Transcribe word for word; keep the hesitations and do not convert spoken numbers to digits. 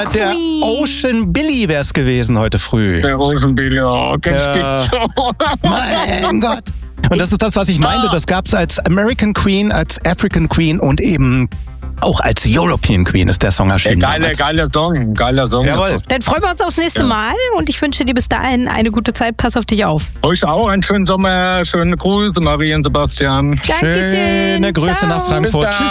der, der Ocean Billy wär's gewesen heute früh. Der Ocean Billy, oh, ganz Ja. Mein Gott. Und das ist das, was ich meinte. Das gab's als American Queen, als African Queen und eben auch als European Queen ist der Song erschienen. Geiler, geiler Song, geiler Song. Jawohl. Dann freuen wir uns aufs nächste Ja. Mal und ich wünsche dir bis dahin eine gute Zeit. Pass auf dich auf. Euch auch einen schönen Sommer, schöne Grüße, Marie und Sebastian. Dankeschön. Schöne Grüße Ciao. nach Frankfurt. Bis dann. Tschüss.